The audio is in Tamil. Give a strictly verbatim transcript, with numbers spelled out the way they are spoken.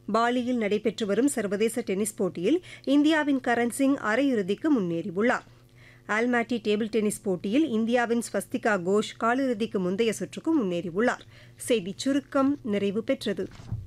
பாலியில் நடைபெற்று வரும் சர்வதேச டென்னிஸ் போட்டியில் இந்தியாவின் கரண் சிங் அரையிறுதிக்கு முன்னேறியுள்ளார். ஆல்மாட்டி டேபிள் டென்னிஸ் போட்டியில் இந்தியாவின் ஸ்வஸ்திகா கோஷ் காலிறுதிக்கு முந்தைய சுற்றுக்கு முன்னேறியுள்ளார். செய்திச் சுருக்கம் நிறைவு பெற்றது.